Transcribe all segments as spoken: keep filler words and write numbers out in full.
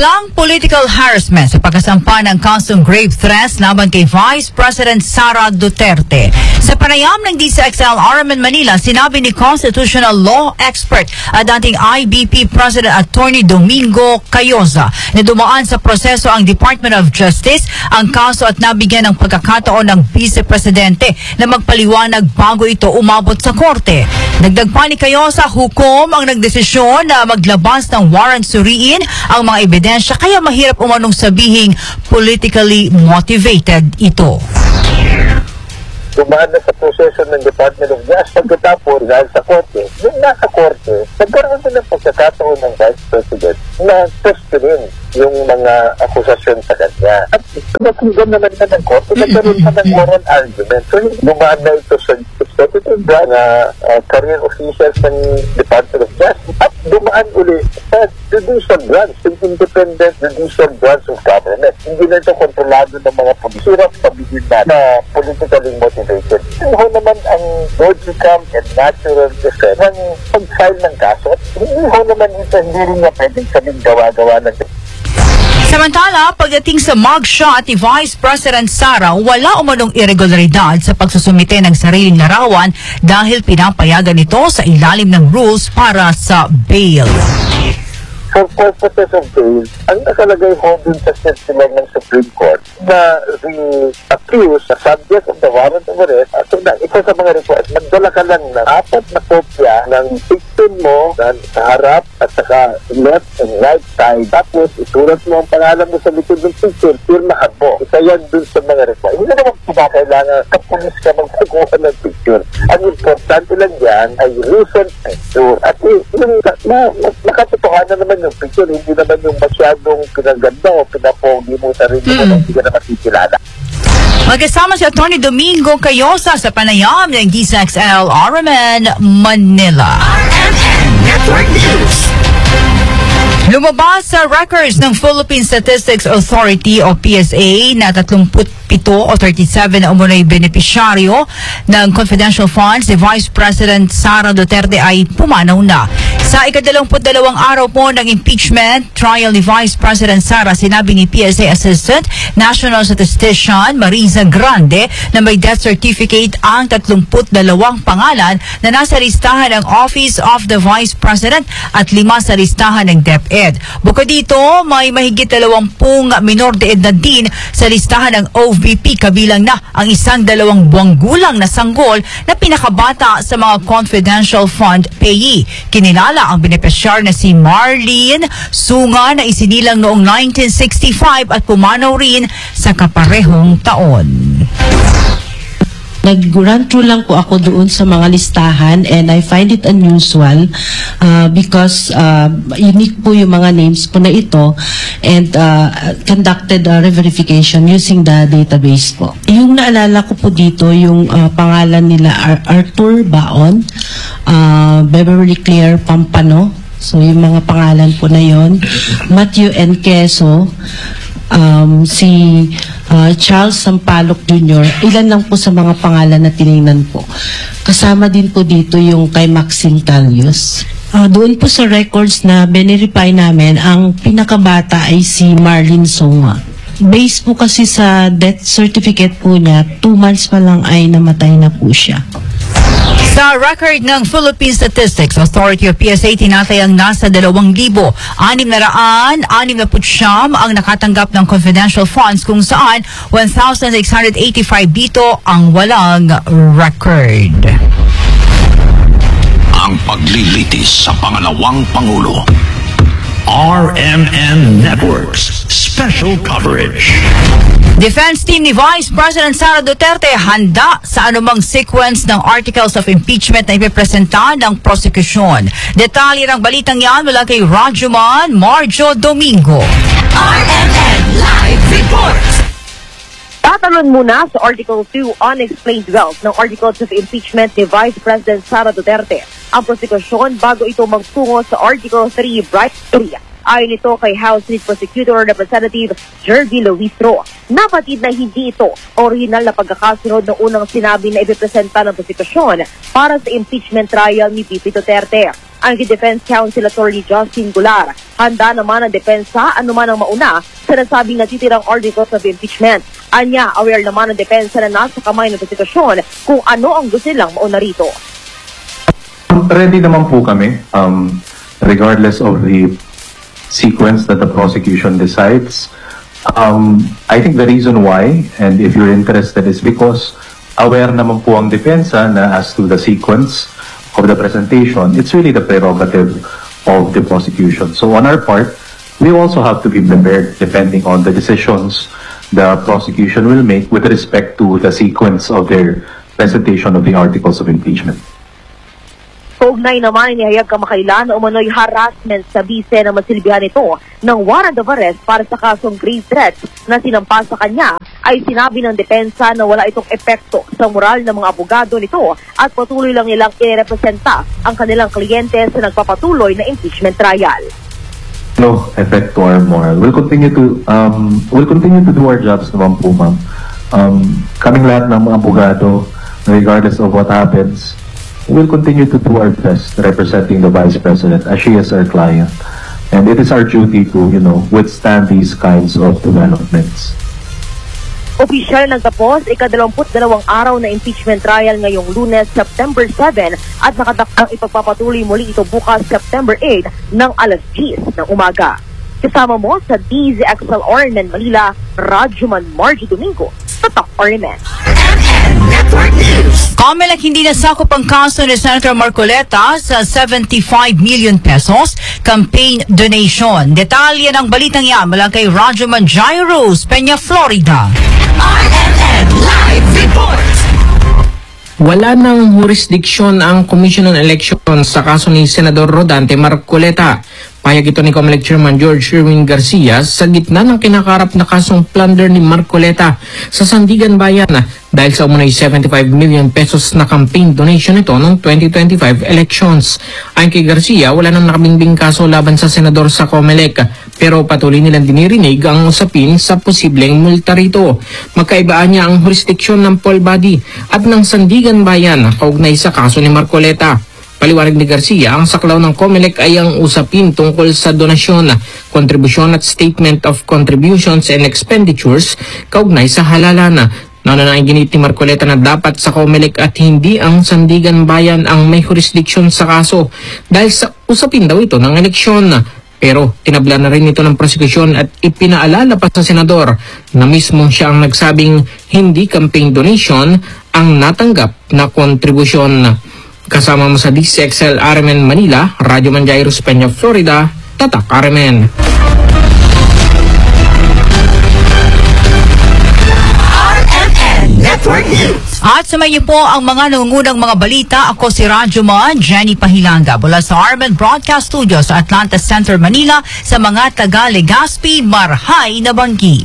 Walang political harassment sa pagkasampa ng kasong grave threats laban kay Vice President Sara Duterte. Sa panayam ng D C X L R M N Manila, sinabi ni constitutional law expert at dating I B P President Attorney Domingo Cayosa na dumaan sa proseso ang Department of Justice ang kaso at nabigyan ng pagkakataon ng Vice Presidente na magpaliwanag bago ito umabot sa korte. Dagdag pa ni Cayosa, hukom ang nagdesisyon na maglabas ng warrant suriin ang mga ebidensya kaya mahirap umanong sabihing politically motivated ito. Dumaan na sa proseso ng Department of Justice pagkatapos dahil sa korte. Yung nasa korte, nagkaroon din ng pagkakataon ng Vice President na questionin yung mga akusasyon sa kanya. At nakunggan naman na ng korte, nagkaroon pa ng moral argument. So, dumaan na ito sa executive branch na uh, career officials ng Department of Justice at dumaan uli sa judicial branch, yung independent judicial branch of government. Hindi na ito kontrolado ng mga pulis. Hirap sabihin na na politically motivated. Ano naman ang logical and natural defense ng pag-file ng kaso? Hindi ho naman ito, hindi rin na pwedeng sabing gawa-gawa ng. Samantala, pagdating sa mugshot ni Vice President Sara, wala umanong irregularidad sa pagsusumite ng sariling larawan dahil pinapayagan ito sa ilalim ng rules para sa bail. For purposes of bail, ang nakalagay ho dun sa circular ng Supreme Court na the accused, the subject of the warrant of arrest, at na, isa sa mga request, magdala ka lang ng apat na kopya ng victim mo na sa harap at saka left and right side. Tapos, isulat mo ang pangalan mo sa likod ng picture, firmahan mo. Isa yan dun sa mga request. Hindi naman kinakailangan kapulis ka magpakuha ng picture. Ang importante lang yan ay recent picture. At yung nakatotohanan naman yung picture, hindi naman yung masyadong pinaganda o pinapogi mo sarili mo na hindi ka na makikilala. Magkasama si Attorney Domingo Cayosa sa panayam ng D C X L R M N Manila. R M N Network News. Lumabas sa records ng Philippine Statistics Authority o P S A na thirty-seven o thirty-seven na umunoy benepisyaryo ng confidential funds ni Vice President Sara Duterte ay pumanaw na. Sa ikadalawamput dalawang araw po ng impeachment trial ni Vice President Sara, sinabi ni P S A Assistant National Statistician Marisa Grande na may death certificate ang tatlumput dalawang pangalan na nasa listahan ng Office of the Vice President at lima sa listahan ng DepEd. Bukod dito, may mahigit dalawampung minor de edad din sa listahan ng O V P, kabilang na ang isang dalawang buwang gulang na sanggol na pinakabata sa mga confidential fund payee. Kinilala ang benepisyar na si Marlene Sunga na isinilang noong nineteen sixty-five at pumanaw rin sa kaparehong taon. Nag-run through lang po ako doon sa mga listahan and I find it unusual uh, because uh, unique po yung mga names po na ito and uh, conducted a verification using the database po. Yung naalala ko po dito, yung uh, pangalan nila Ar Arthur Baon, uh, Beverly Claire Pampano, so yung mga pangalan po na yon, Matthew N. Queso, Um, si uh, Charles Sampaloc Junior Ilan lang po sa mga pangalan na tinignan po. Kasama din po dito yung kay Maxine Talios. Uh, doon po sa records na verify namin, ang pinakabata ay si Marlene Sunga. Based po kasi sa death certificate po niya, two months pa lang ay namatay na po siya. Sa record ng Philippine Statistics Authority o P S A, tinatayang nasa dalawang libo, anim na raan, anim na putsyam ang nakatanggap ng confidential funds kung saan one thousand six hundred eighty-five dito ang walang record. Ang paglilitis sa pangalawang Pangulo. R M N Networks Special Coverage. Defense team ni Vice President Sara Duterte handa sa anumang sequence ng articles of impeachment na ipipresenta ng prosecution. Detalye ng balitang yan mula kay Rajuman Marjo Domingo. R M N Live Report. Tatalon muna sa Article two Unexplained Wealth ng Articles of Impeachment ni Vice President Sara Duterte ang prosekusyon bago ito magtungo sa Article three Bright Area. Ayon ito kay House Lead Prosecutor Representative Jervy Luistro, napatid na hindi ito original na pagkakasunod ng unang sinabi na ipipresenta ng prosekusyon para sa impeachment trial ni P P Duterte. Ang Defense Counsel Attorney Justin Gular, Handa naman ang depensa anuman ang mauna sa nasabing natitirang articles of impeachment. Anya, aware naman ang depensa na nasa kamay ng prosekusyon kung ano ang gusto nilang mauna rito. Ready naman po kami, um, regardless of the sequence that the prosecution decides. Um, I think the reason why, and if you're interested, is because aware naman po ang depensa na as to the sequence of the presentation, it's really the prerogative of the prosecution. So on our part, we also have to be prepared depending on the decisions the prosecution will make with respect to the sequence of their presentation of the articles of impeachment. Kaugnay naman inihayag kamakailan na umano'y harassment sa bise na masilbihan ito ng warrant of arrest para sa kasong grave threats na sinampa sa kanya, ay sinabi ng depensa na wala itong epekto sa moral ng mga abogado nito at patuloy lang nilang i-representa ang kanilang kliyente sa nagpapatuloy na impeachment trial. No effect to our moral. We'll continue to um, we'll continue to do our jobs naman po, ma'am. Um, kaming lahat ng mga abogado, regardless of what happens, we'll continue to do our best representing the Vice President as she is our client. And it is our duty to, you know, withstand these kinds of developments. Opisyal nagtapos ikadalawamput dalawang araw na impeachment trial ngayong Lunes, September seven at nakatakdang ipagpapatuloy muli ito bukas, September eight ng alas diyes ng umaga. Kasama mo sa D Z X L R N Manila, Radyoman Margie Domingo, Tatak R M N. Comelec hindi nasakop ang kaso ni Senator Marcoleta sa seventy-five million pesos campaign donation. Detalye ng balitang yan mula kay Radyoman Jairus, Peña, Florida. R M N Live Report. Wala nang jurisdiksyon ang Commission on Elections sa kaso ni Senador Rodante Marcoleta. Payag ito ni Comelec Chairman George Sherwin Garcia sa gitna ng kinakarap na kasong plunder ni Marcoleta sa Sandigan Bayan dahil sa umunay seventy-five million pesos na campaign donation ito noong twenty twenty-five elections. Ayon kay Garcia, wala nang nakabinbing kaso laban sa senador sa Comelec, pero patuloy nilang dinirinig ang usapin sa posibleng multa rito. Magkaibaan niya ang jurisdiksyon ng poll body at ng Sandigan Bayan kaugnay sa kaso ni Marcoleta. Paliwanag ni Garcia, ang saklaw ng Comelec ay ang usapin tungkol sa donasyon, kontribusyon at statement of contributions and expenditures kaugnay sa halalan. Nananaing ginit ni Marcoleta na dapat sa Comelec at hindi ang Sandigan Bayan ang may jurisdiksyon sa kaso dahil sa usapin daw ito ng eleksyon. Pero tinabla na rin ito ng prosekusyon at ipinaalala pa sa senador na mismo siya ang nagsabing hindi campaign donation ang natanggap na kontribusyon. Kasama mo sa D Z X L R M N Manila, Radyoman Jairus, Peña, Florida, Tatak R M N. R M N Network News. At sa niyo po ang mga nangungunang mga balita. Ako si Radyoman Jenny Pahilanga mula sa R M N Broadcast Studio sa Atlanta Center, Manila, sa mga taga Legazpi, Marhay na Banggi.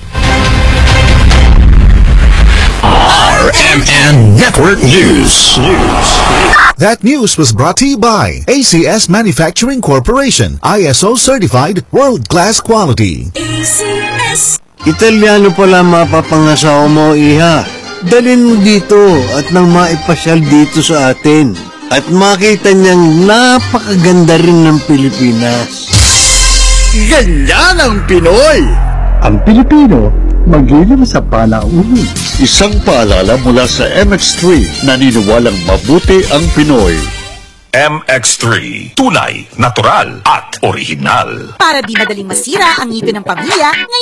R M N Network News. News. That news was brought to you by A C S Manufacturing Corporation, I S O certified, world-class quality. A C S. Italiano pala mapapangasawa mo, iha. Dalhin mo dito at nang maipasyal dito sa atin. At makita niyang napakaganda rin ng Pilipinas. Ganyan ang Pinoy! Ang Pilipino, magiling sa palaunin. Isang paalala mula sa M X three, naniniwalang mabuti ang Pinoy. M X three. Tunay, natural at original. Para di madaling masira ang ngipin ng pamilya,